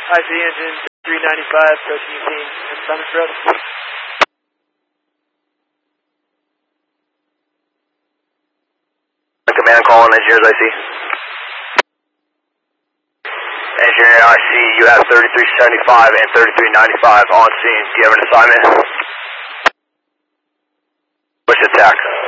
IC engine 395, approaching scene in Summit Road. Command calling engineers IC. Engineer IC, you have 3375 and 3395 on scene. Do you have an assignment? Push attack.